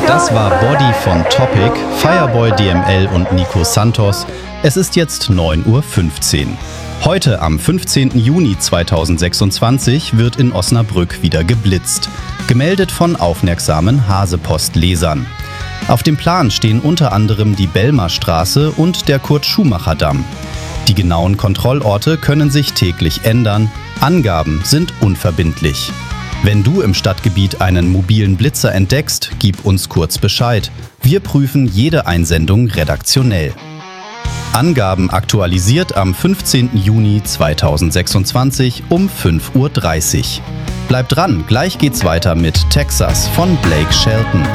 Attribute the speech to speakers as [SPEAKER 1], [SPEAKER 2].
[SPEAKER 1] Das war Body von Topic, Fireboy DML und Nico Santos. Es ist jetzt 9:15 Uhr. Heute, am 15. Juni 2026, wird in Osnabrück wieder geblitzt. Gemeldet von aufmerksamen Hasepost-Lesern. Auf dem Plan stehen unter anderem die Belmarstraße und der Kurt-Schumacher-Damm. Die genauen Kontrollorte können sich täglich ändern. Angaben sind unverbindlich. Wenn du im Stadtgebiet einen mobilen Blitzer entdeckst, gib uns kurz Bescheid. Wir prüfen jede Einsendung redaktionell. Angaben aktualisiert am 15. Juni 2026 um 5:30 Uhr. Bleibt dran, gleich geht's weiter mit Texas von Blake Shelton.